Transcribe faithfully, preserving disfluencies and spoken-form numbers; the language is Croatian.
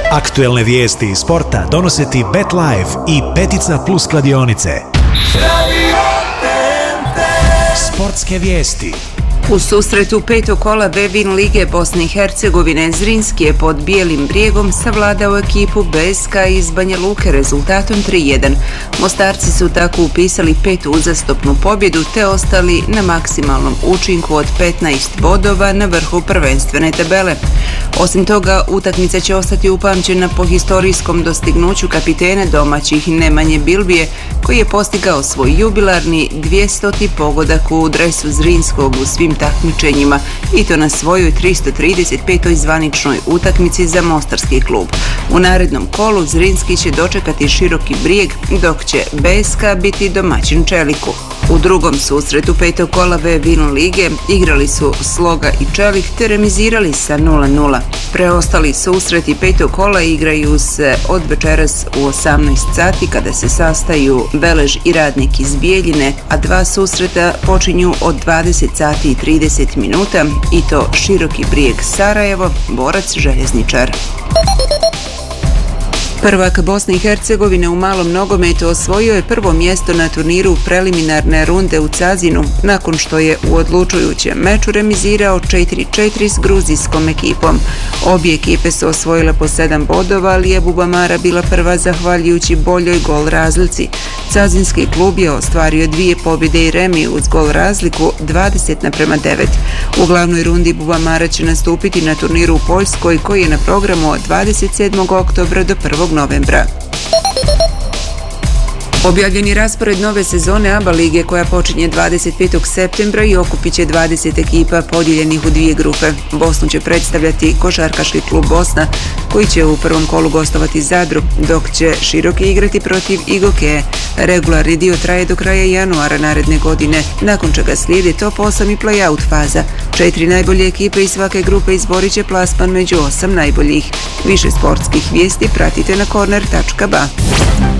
Aktuelne vijesti iz sporta donose ti BetLife i Petica Plus kladionice. Sportske vijesti. U susretu petog kola B-Win Lige Bosne i Hercegovine Zrinski je pod Bijelim brijegom savladao ekipu B S K iz Banja Luke rezultatom tri jedan. Mostarci su tako upisali petu uzastopnu pobjedu te ostali na maksimalnom učinku od petnaest bodova na vrhu prvenstvene tabele. Osim toga, utakmica će ostati upamćena po historijskom dostignuću kapitena domaćih Nemanje Bilbije, koji je postigao svoj jubilarni dvijestoti pogodak u dresu Zrinskog u svim takmičenjima i to na svojoj tristo trideset petoj zvaničnoj utakmici za mostarski klub. U narednom kolu Zrinski će dočekati Široki Brijeg, dok će B S K biti domaćin Čeliku. U drugom susretu petog kola B-Win Lige igrali su Sloga i Čelik te remizirali sa nula nula. Preostali susreti petog kola igraju se od večeras u osamnaest sati kada se sastaju Belež i Radnik iz Bijeljine, a dva susreta počinju od dvadeset sati i trideset minuta i to Široki Brijeg Sarajevo, Borac Željezničar. Prvak Bosne i Hercegovine u malom nogometu osvojio je prvo mjesto na turniru preliminarne runde u Cazinu nakon što je u odlučujućem meču remizirao četiri četiri s gruzijskom ekipom. Obje ekipe su osvojile po sedam bodova, ali je Bubamara bila prva zahvaljujući boljoj gol razlici. Cazinski klub je ostvario dvije pobjede i remi uz gol razliku dvadeset naprema devet. U glavnoj rundi Bubamara će nastupiti na turniru u Poljskoj koji je na programu od dvadeset sedmog oktobra do prvog novembra. Objavljen je raspored nove sezone A B A lige koja počinje dvadeset petog septembra i okupit će dvadeset ekipa podijeljenih u dvije grupe. Bosnu će predstavljati Košarkaški klub Bosna koji će u prvom kolu gostovati Zadru, dok će Široki igrati protiv Igoke. Regularni dio traje do kraja januara naredne godine, nakon čega slijedi top osam i play-out faza. Četiri najbolje ekipe iz svake grupe izborit će plasman među osam najboljih. Više sportskih vijesti pratite na korner tačka ba.